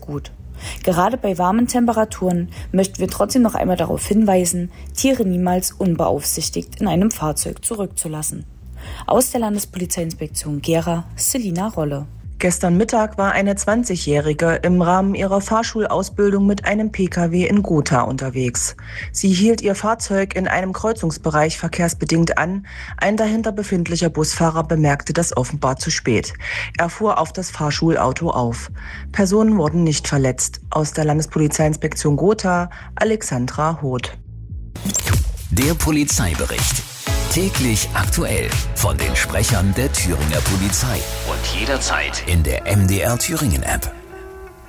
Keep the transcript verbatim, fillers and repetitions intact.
gut. Gerade bei warmen Temperaturen möchten wir trotzdem noch einmal darauf hinweisen, Tiere niemals unbeaufsichtigt in einem Fahrzeug zurückzulassen. Aus der Landespolizeiinspektion Gera, Selina Rolle. Gestern Mittag war eine zwanzigjährige im Rahmen ihrer Fahrschulausbildung mit einem Pkw in Gotha unterwegs. Sie hielt ihr Fahrzeug in einem Kreuzungsbereich verkehrsbedingt an. Ein dahinter befindlicher Busfahrer bemerkte das offenbar zu spät. Er fuhr auf das Fahrschulauto auf. Personen wurden nicht verletzt. Aus der Landespolizeiinspektion Gotha, Alexandra Hoth. Der Polizeibericht. Täglich aktuell von den Sprechern der Thüringer Polizei und jederzeit in der M D R Thüringen App.